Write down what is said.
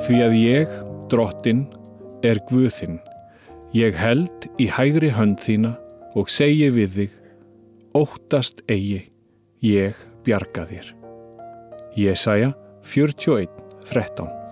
Því að ég, Drottinn, er Guð þinn. Ég held í hægri hönd þína og segi við þig, óttast eigi, ég bjarga þér. Jesaja 41:13.